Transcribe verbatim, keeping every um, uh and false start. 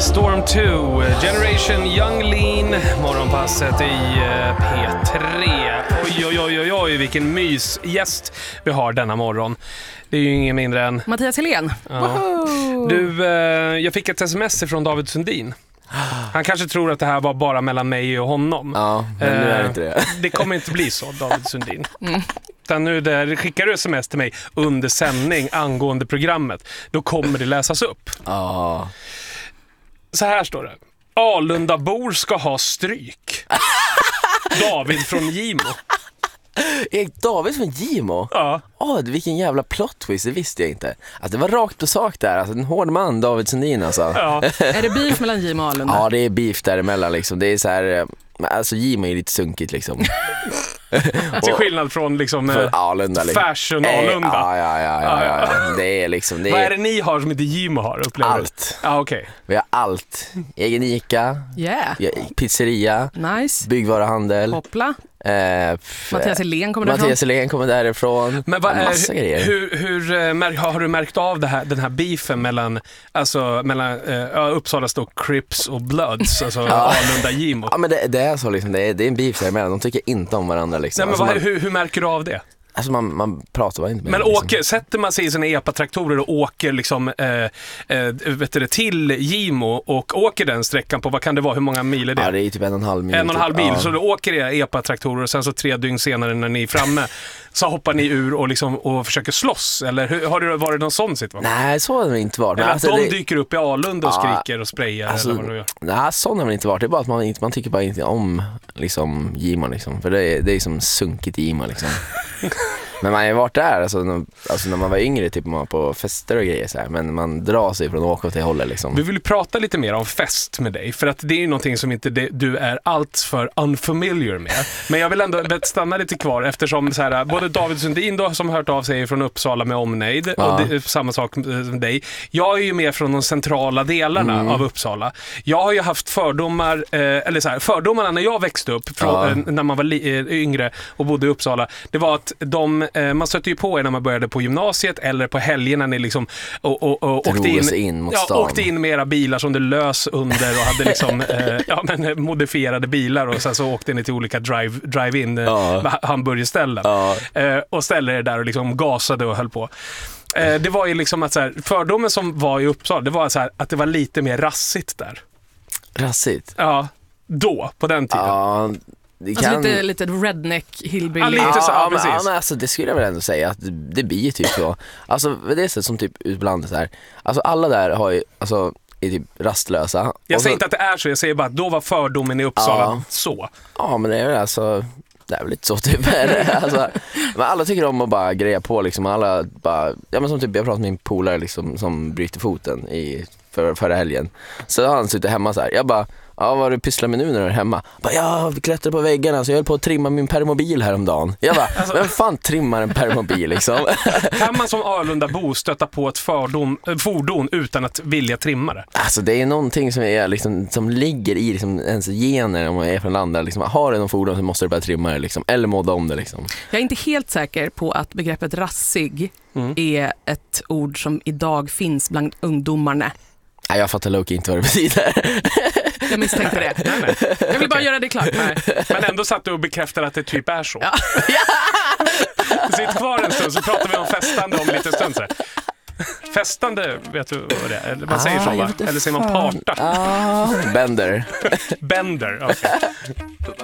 Storm två, Generation Young Lean, morgonpasset i P tre. Oj, oj, oj, oj, oj, vilken mysgäst vi har denna morgon. Det är ju ingen mindre än Mattias Helén. Ja. Du, eh, jag fick ett sms från David Sundin. Han kanske tror att det här var bara mellan mig och honom. Ja, men nu är det inte det. Det kommer inte bli så, David Sundin. Mm. Utan nu där, skickar du sms till mig under sändning angående programmet, då kommer det läsas upp. Ja. Så här står det. Alundabor ska ha stryk. David från Gimo. Erik David från Gimo? Ja. Åh, oh, vilken jävla plot twist, det visste jag inte. Alltså, det var rakt på sak där, alltså, en hård man, David Sundin alltså. Ja. Är det beef mellan Gimo och Alunda? Ja, det är beef däremellan liksom. Det är så här, alltså Gimo är lite sunkigt liksom. Till skillnad från liksom för Alunda, liksom. Fashion Alunda. Ja, ja, ja, ja, ja, ja. Det är liksom det är... Vad är det ni har som inte Gimo har, upplever? Allt. Ja, okej. Okay. Vi har allt. Egen Ica, yeah. pizzeria, nice. Byggvaruhandel. Hoppla. Eh, Mattias Helén kommer därifrån. Mattias Helén kommer därifrån. Men vad är, massa grejer. Hur, hur mär, har du märkt av det här, den här beefen mellan, alltså, mellan uh, Uppsala står Crips och Bloods, alltså ja. Alunda Gimo? Ja, men det, det är så liksom, det är, det är en beef däremellan. De tycker inte om varandra liksom. Nej, men alltså, vad, man, hur, hur märker du av det? Alltså man, man pratar bara inte med Men dem, åker, liksom. sätter man sig i sina epa-traktorer och åker liksom, eh, eh, vet du, till Gimo och åker den sträckan på, vad kan det vara, hur många mil är det? Ja, det är typ en och en halv mil. En och en halv typ. mil, Ja. så du åker era epa-traktorer och sen så tre dygn senare när ni är framme så hoppar ni ur och, liksom, och försöker slåss, eller hur, har det varit någon sån situation? Nej, så har det inte varit. Eller att alltså, de det... dyker upp i Alunda och ja, skriker och sprayar alltså, eller vad de gör? Nej, sån har det inte varit. Det är bara att man, inte, man tycker bara inte om liksom, Gimo liksom. För det är, det är som sunkigt i Gimo liksom. Men man har ju varit där, alltså, när, alltså när man var yngre, typ man var på fester och grejer så här, men man drar sig från att åka till hållet liksom. Vi vill ju prata lite mer om fest med dig, för att det är ju någonting som inte det, du är allt för unfamiliar med. Men jag vill ändå stanna lite kvar, eftersom så här, både David Sundin då, som hört av sig från Uppsala med omnejd, ja. och det, samma sak med dig. Jag är ju med från de centrala delarna mm. av Uppsala. Jag har ju haft fördomar, eh, eller så här, fördomarna när jag växte upp, från, ja. eh, när man var li, eh, yngre och bodde i Uppsala, det var att de man stötte ju på er när man började på gymnasiet eller på helgerna när ni liksom och, och, och åkte, in, in mot ja, åkte in med era bilar som det lös under och hade liksom eh, ja, men, modifierade bilar, och sen så åkte ni till olika drive, drive-in ja. hamburgerställen ja. eh, och ställde er där och liksom gasade och höll på. Eh, det var ju liksom att så här, fördomen som var i Uppsala, det var så här, att det var lite mer rassigt där. Rassigt? Ja, då, på den tiden. Ja. Det alltså kan... lite, lite redneck, hillbilly. Ja, lite så, ja, ja, precis. men, ja, men alltså, det skulle jag väl ändå säga att det, det blir typ så. Alltså det är så som typ utblandat så här. Alltså alla där har ju, alltså är typ rastlösa. Jag och säger så... inte att det är så, jag säger bara att då var fördomen i Uppsala ja. så. Ja, men det är väl alltså, det är väl lite så typ. Alltså, men alla tycker om att bara greja på liksom. Alla bara, ja men som typ jag pratade med min polare liksom, som bryter foten i för, förra helgen. Så han sitter hemma så här. Jag bara, ja, vad du pysslar med nu när du är hemma? Bara, ja, vi klättrar på väggarna så jag höll på att trimma min permobil häromdagen. Jag bara, alltså, vem fan trimmar en permobil liksom? Kan man som Alundabo stöta på ett fördom, fordon utan att vilja trimma det? Alltså det är någonting som, är, liksom, som ligger i liksom, ens gener om man är från landet. Liksom, har du någon fordon så måste du bara trimma det liksom, eller modda om det liksom. Jag är inte helt säker på att begreppet rassig mm. är ett ord som idag finns bland ungdomarna. Nej, jag fattar Loki inte vad det betyder. Jag misstänkte det. Nej, nej. Jag vill bara göra det klart. Nej. Men ändå satt du och bekräftade att det typ är så. Ja. Sitt kvar en stund så pratar vi om festande om lite stund. Så här. Festande, vet du vad det är? Eller man säger ah, så, va? Eller säger man parta? Ah, bender. Bender, okej. Okay.